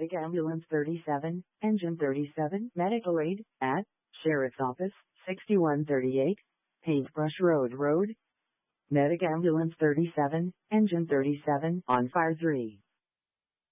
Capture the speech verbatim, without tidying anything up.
Medic Ambulance thirty-seven, Engine thirty-seven, Medical Aid, at, Sheriff's Office, sixty-one thirty-eight, Paintbrush Road Road. Medic Ambulance thirty-seven, Engine thirty-seven, on fire three.